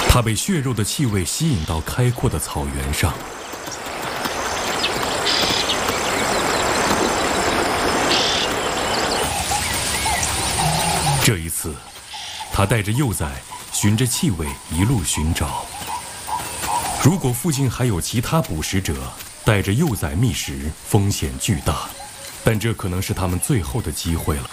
他被血肉的气味吸引到开阔的草原上。这一次，他带着幼崽，循着气味一路寻找。如果附近还有其他捕食者，带着幼崽觅食，风险巨大，但这可能是他们最后的机会了。